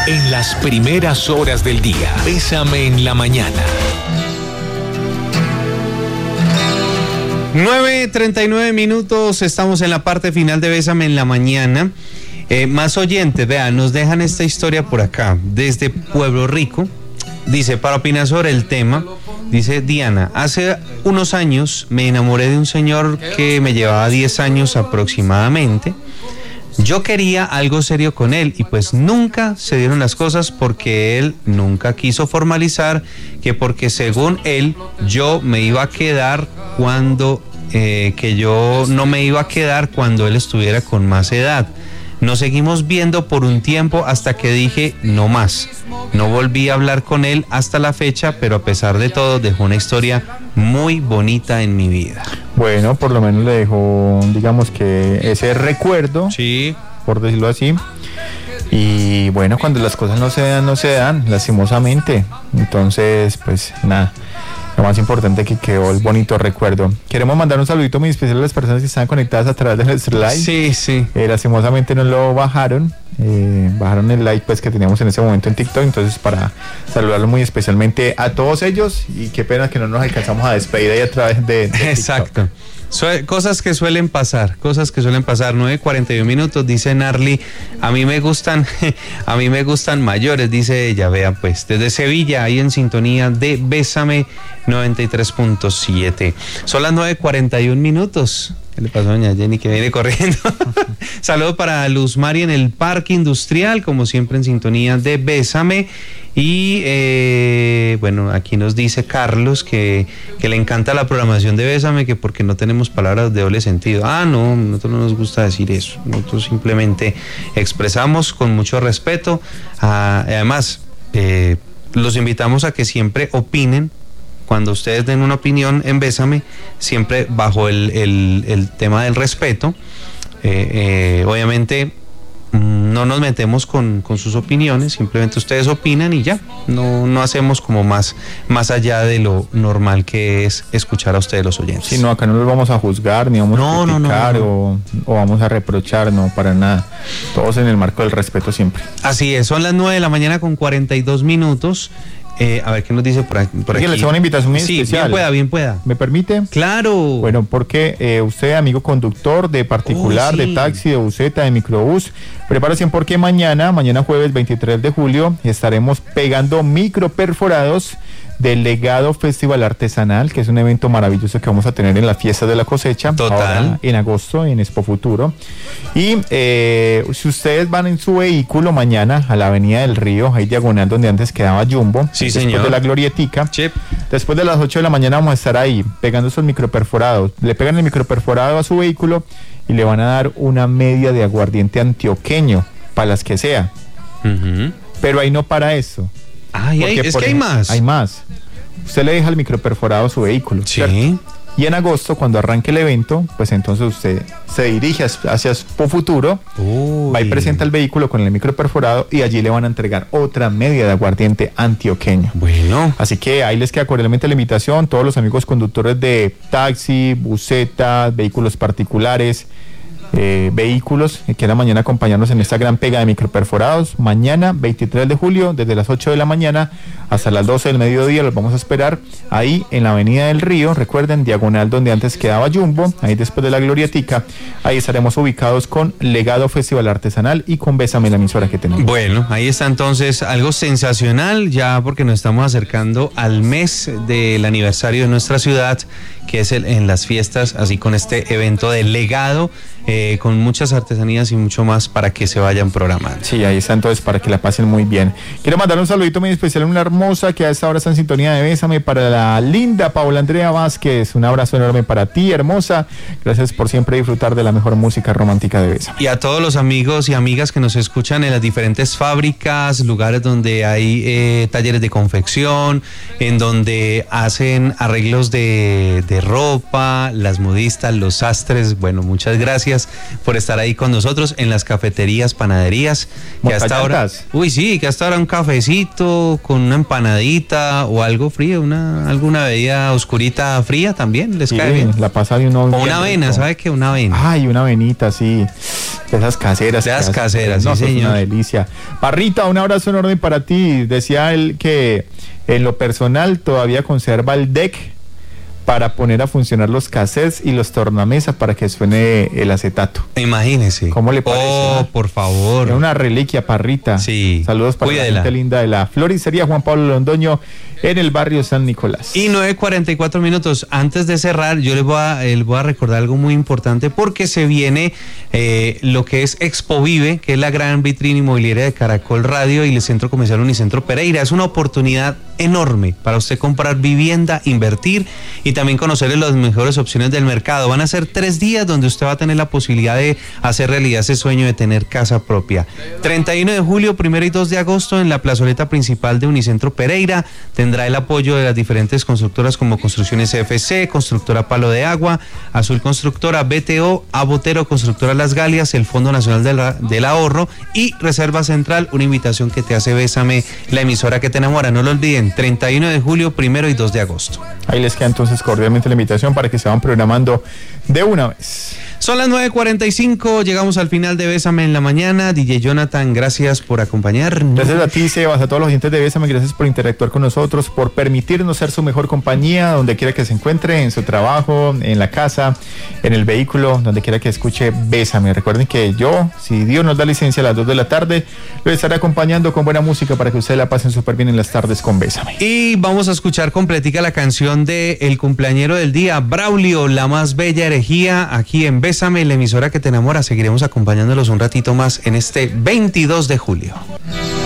En las primeras horas del día, Bésame en la mañana. 9:39 minutos, estamos en la parte final de Bésame en la mañana. Más oyentes, vean, nos dejan esta historia por acá, desde Pueblo Rico. Dice, para opinar sobre el tema, dice Diana, hace unos años me enamoré de un señor que me llevaba 10 años aproximadamente. Yo quería algo serio con él y pues nunca se dieron las cosas porque él nunca quiso formalizar, que porque según él yo me iba a quedar cuando, que yo no me iba a quedar cuando él estuviera con más edad. Nos seguimos viendo por un tiempo hasta que dije no más. No volví a hablar con él hasta la fecha, pero a pesar de todo dejó una historia muy bonita en mi vida. Bueno, por lo menos le dejó, digamos que ese recuerdo, sí, por decirlo así. Y bueno, cuando las cosas no se dan, lastimosamente. Entonces, pues nada. Lo más importante que quedó el bonito recuerdo. Queremos mandar un saludito muy especial a las personas que están conectadas a través de nuestro live. Sí, sí. Lastimosamente no lo bajaron. Bajaron el like pues que teníamos en ese momento en TikTok. Entonces para saludarlo muy especialmente a todos ellos. Y qué pena que no nos alcanzamos a despedir ahí a través de Exacto. Cosas que suelen pasar. 9:41 minutos, dice Narly, a mí me gustan mayores, dice ella. Vean pues, desde Sevilla, ahí en sintonía de Bésame 93.7. Son las 9:41 minutos. ¿Qué le pasó a doña Jenny que viene corriendo? Saludo para Luz Mari en el Parque Industrial, como siempre en sintonía de Bésame. Y bueno, aquí nos dice Carlos que le encanta la programación de Bésame, que porque no tenemos palabras de doble sentido. No, nosotros no nos gusta decir eso. Nosotros simplemente expresamos con mucho respeto. Además, los invitamos a que siempre opinen. Cuando ustedes den una opinión en Bésame, siempre bajo el tema del respeto. Obviamente no nos metemos con sus opiniones, simplemente ustedes opinan y ya, no hacemos como más allá de lo normal que es escuchar a ustedes los oyentes. Sí, no, acá no los vamos a juzgar, ni vamos a criticar o vamos a reprochar, no, para nada. Todos en el marco del respeto siempre. Así es, son las 9:42 minutos. A ver qué nos dice por aquí. ¿Le hace una invitación muy especial? Bien pueda. ¿Me permite? Claro. Bueno, porque usted, amigo conductor de particular, de taxi, de buseta, de microbús, prepárese porque mañana jueves 23 de julio, estaremos pegando microperforados del Legado Festival Artesanal, que es un evento maravilloso que vamos a tener en las fiestas de la cosecha. Total. Ahora, en agosto, en Expo Futuro. Y si ustedes van en su vehículo mañana a la Avenida del Río, ahí diagonal donde antes quedaba Jumbo, sí, después señor, de la Glorietica, Chip. Después de las 8 de la mañana vamos a estar ahí pegando esos microperforados. Le pegan el microperforado a su vehículo y le van a dar una media de aguardiente antioqueño, para las que sea. Uh-huh. Pero ahí no para eso. Es que hay más. Hay más. Usted le deja el microperforado a su vehículo, sí, ¿cierto? Y en agosto, cuando arranque el evento, pues entonces usted se dirige hacia Expo Futuro, va y presenta el vehículo con el microperforado y allí le van a entregar otra media de aguardiente antioqueño. Bueno. Así que ahí les queda cordialmente la invitación, todos los amigos conductores de taxi, buseta, vehículos particulares, vehículos que quieran mañana acompañarnos en esta gran pega de microperforados. Mañana 23 de julio desde las 8 de la mañana hasta las 12 del mediodía los vamos a esperar ahí en la Avenida del Río, recuerden, diagonal donde antes quedaba Jumbo, ahí después de la Glorietica. Ahí estaremos ubicados con Legado Festival Artesanal y con Bésame, la emisora que tenemos. Bueno, ahí está entonces algo sensacional, ya porque nos estamos acercando al mes del aniversario de nuestra ciudad, que es en las fiestas, así con este evento de Legado, con muchas artesanías y mucho más para que se vayan programando. Sí, ahí está entonces para que la pasen muy bien. Quiero mandar un saludito muy especial a una hermosa que a esta hora está en sintonía de Bésame, para la linda Paula Andrea Vázquez. Un abrazo enorme para ti, hermosa. Gracias por siempre disfrutar de la mejor música romántica de Bésame. Y a todos los amigos y amigas que nos escuchan en las diferentes fábricas, lugares donde hay talleres de confección, en donde hacen arreglos de ropa, las modistas, los sastres. Bueno, muchas gracias gracias por estar ahí con nosotros en las cafeterías, panaderías, que hasta ahora, que hasta ahora un cafecito con una empanadita o algo frío, alguna bebida oscurita fría también les cae bien. La pasa de uno. O una avena, ¿sabe qué? Una avena. Ay, una avenita, sí. De esas caseras. De esas caseras, no, sí, señor. Es una delicia. Parrita, un abrazo enorme para ti. Decía él que en lo personal todavía conserva el deck para poner a funcionar los cassettes y los tornamesa para que suene el acetato. Imagínese. ¿Cómo le parece? Oh, por favor. Es una reliquia, Parrita. Sí. Saludos para la gente linda de la Floristería Juan Pablo Londoño en el barrio San Nicolás. Y 9:44 minutos. Antes de cerrar, yo les voy a recordar algo muy importante porque se viene lo que es Expo Vive, que es la gran vitrina inmobiliaria de Caracol Radio y el Centro Comercial Unicentro Pereira. Es una oportunidad enorme para usted comprar vivienda, invertir y también conocer las mejores opciones del mercado. Van a ser 3 días donde usted va a tener la posibilidad de hacer realidad ese sueño de tener casa propia. 31 de julio, 1 y 2 de agosto en la plazoleta principal de Unicentro Pereira. Tendrá el apoyo de las diferentes constructoras como Construcciones CFC, Constructora Palo de Agua, Azul Constructora, BTO, Abotero, Constructora Las Galias, el Fondo Nacional del Ahorro y Reserva Central, una invitación que te hace Bésame, la emisora que te enamora. No lo olviden, 31 de julio, 1 y 2 de agosto. Ahí les queda entonces cordialmente la invitación para que se van programando de una vez. Son las 9:45, llegamos al final de Bésame en la mañana. DJ Jonathan, gracias por acompañarnos. Gracias a ti, Sebas, a todos los oyentes de Bésame, gracias por interactuar con nosotros, por permitirnos ser su mejor compañía, donde quiera que se encuentre, en su trabajo, en la casa, en el vehículo, donde quiera que escuche Bésame. Recuerden que yo, si Dios nos da licencia a las 2 de la tarde, lo estaré acompañando con buena música para que ustedes la pasen súper bien en las tardes con Bésame. Y vamos a escuchar completica la canción de El Cumpleañero del Día, Braulio, la más bella herejía, aquí en Bésame, la emisora que te enamora. Seguiremos acompañándolos un ratito más en este 22 de julio.